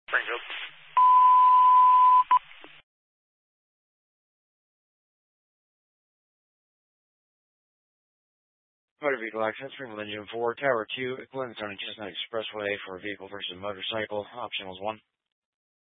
Springfield. Motor vehicle accident, Springfield Engine 4, Tower 2, Glen County Chestnut Expressway for a vehicle versus motorcycle. Option was 1.